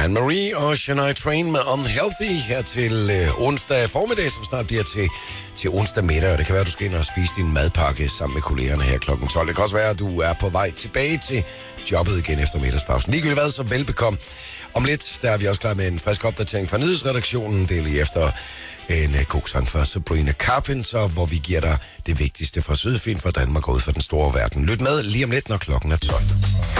Anne-Marie og Shania Twain med Unhealthy her til onsdag formiddag, som snart bliver til onsdag middag. Og det kan være, at du skal ind og spise din madpakke sammen med kollegerne her kl. 12. Det kan også være, at du er på vej tilbage til jobbet igen efter middagspausen. Ligegyldigt hvad, så velbekomme. Om lidt, der er vi også klar med en frisk opdatering fra nyhedsredaktionen. Det er lige efter en god sang fra Sabrina Carpenter, hvor vi giver dig det vigtigste fra Sydfyn, fra Danmark og ud for den store verden. Lyt med lige om lidt, når klokken er 12.